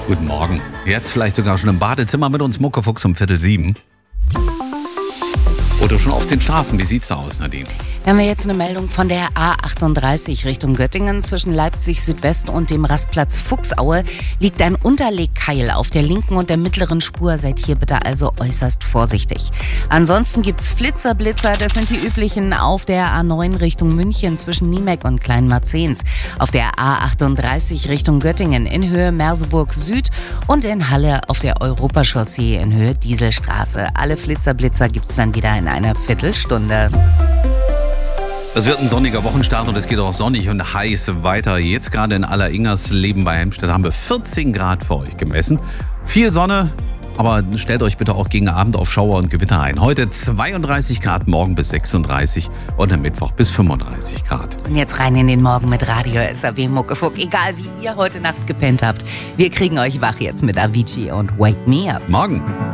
Guten Morgen. Jetzt vielleicht sogar schon im Badezimmer mit uns, Muckefuchs um 6:45. Oder schon auf den Straßen. Wie sieht's da aus, Nadine? Da haben wir jetzt eine Meldung von der A38 Richtung Göttingen. Zwischen Leipzig Südwest und dem Rastplatz Fuchsaue liegt ein Unterlegkeil auf der linken und der mittleren Spur. Seid hier bitte also äußerst vorsichtig. Ansonsten gibt's Flitzer. Das sind die üblichen auf der A9 Richtung München zwischen Niemek und Kleinmarzens. Auf der A38 Richtung Göttingen in Höhe Merseburg Süd und in Halle auf der Europachaussee in Höhe Dieselstraße. Alle Flitzer gibt's dann wieder in einer Viertelstunde. Das wird ein sonniger Wochenstart und es geht auch sonnig und heiß weiter. Jetzt gerade in Allersingersleben bei Helmstedt haben wir 14 Grad für euch gemessen. Viel Sonne, aber stellt euch bitte auch gegen Abend auf Schauer und Gewitter ein. Heute 32 Grad, morgen bis 36 und am Mittwoch bis 35 Grad. Und jetzt rein in den Morgen mit Radio SAW Muckefuck. Egal wie ihr heute Nacht gepennt habt, wir kriegen euch wach jetzt mit Avicii und Wake Me Up. Morgen.